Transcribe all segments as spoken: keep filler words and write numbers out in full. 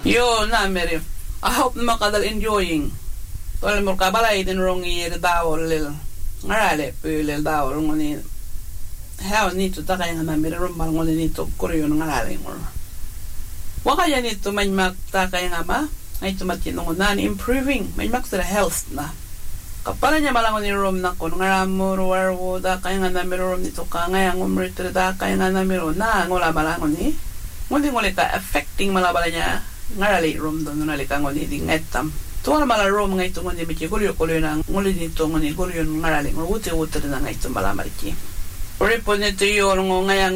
Yo na meri. I hope makadal enjoying. Tol mo kabalay din rong i dawol lil. Ngarale pulil dawol ngoni. How need to takay nga meri rumbal ngoni nito kuryo ngarale ngor. Waka yan ito man magtakay nga ma. Ay tumatinong na improving. May mak sa health na. Kapala niya malangon ni room na kun ngaramor warwo da kay nga meri room nito ka ngayang umritre da kay nga meri na ngola malangon ni. Ngoli ngoli ka affecting malabala niya. Ngarali room doon nunali ka ngoni di ngetam. Tuwa mala room nga ito ngoni miki gulyo gulyo na ngoli dito ngoni gulyo ngarali ngor wute wute na nga ito malamariki. Uri po nito yung ngayang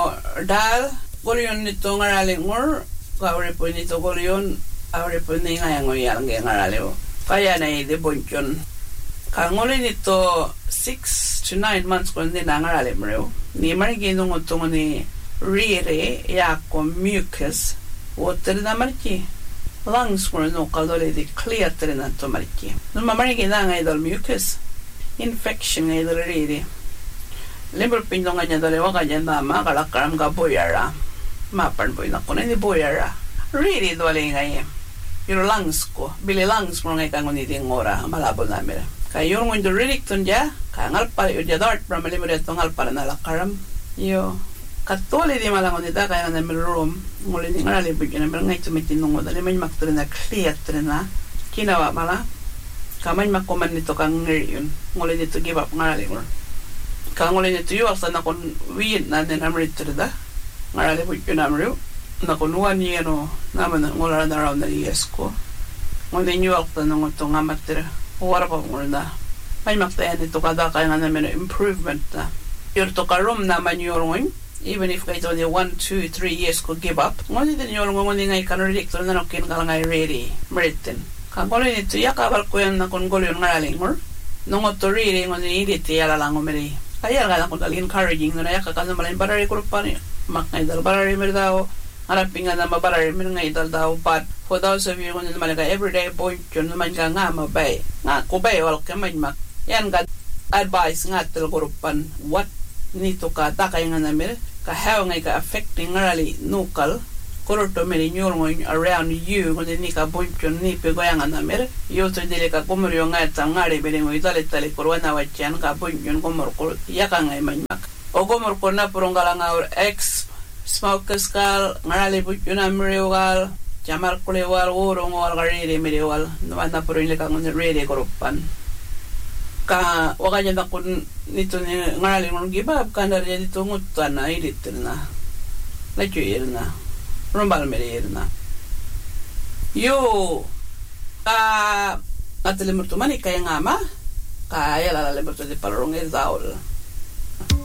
dal gulyo nito ngarali ngor ka uri po nito gulyo uri po ni ngayang ngayang ngarali o. Kaya na i debonchon. Ka ngoli nito six to nine months ko hindi na ngarali mo. Ni marigi nung ito ngoni riri yako mucus water na mariki lungs ko no kalore di clear tere na to mariki no mamarigi na nga idol mucus infection nga idol riri liver pindo nga niya dole waka niya na makalakaram ka boyara mapan boy na kuno ni boyara riri dole nga ye yung lungs ko bili lungs ko nga ikangon iti ngora malabo namin kaya yung nga ririk ton dya kaya ngalpal yung dya dart para malimod ito ngalpal na lakaram yo katoli di malangon nita kaya nga namin room nguli di nga nalibig yun namin ngay tumitinong mo dali may maktre na clear tre na kinawa mala kamay makuman nito kang ngiri yun nguli nito give up nga nalimor kaya nguli nito yung aksa na kun wiyit na din namin tre da nga nalibig yun namin na kun one year no naman ngula na around na years ko nguli yung aksa na ngutong nga matre wala pa ngula na may maktayan nito kada kaya nga namin improvement na yun to ka room naman yung even if kayo only one, two, three years could give up. Ngon din yung ngon ngay kanridik to na nokin kala ngay ready meritin. Kan kolo ni to yakabal ko yan na kun golo yung ngaling or nungot to ready ngon ni edit yala lang umeri. Kaya nga kun dal encouraging na yakaka na malay barari ko pa ni mak ngay dal barari mer daw harapin nga na mabarari mer ngay dal daw but for those of you ngon ni malaga everyday point yun naman ka nga mabay. Nga ko bay wal ka man mak. Yan ga advice nga tel grupan what nito ka takay nga namin ka how ngay ka affecting ngarali nukal kuro to meri nyurong around you kung ni ka bunchon ni pegoyang nga namin yo to dili ka kumuryo nga tam ngari beri mo itali tali kurwa na wachan ka bunchon kumur kuro yaka ngay manyak o kumur ko na purong galang our ex smokers kal ngarali bunchon na meriwal jamar kulewal urong wal gariri meriwal naman na purong ilika ngun ready kurupan ka waka niya na kun nito ni ngarali mong gibab kandar niya dito ngutan na ilit na lacho ir na rumbal meri ir na yo ka atele murtumani kaya ngama kaya lalalimot di parong ir daul